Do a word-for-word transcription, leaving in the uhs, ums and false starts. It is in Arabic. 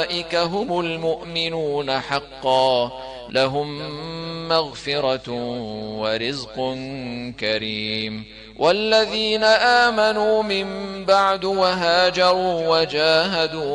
أولئك هم المؤمنون حقا لهم مغفرة ورزق كريم. والذين آمنوا من بعد وهاجروا وجاهدوا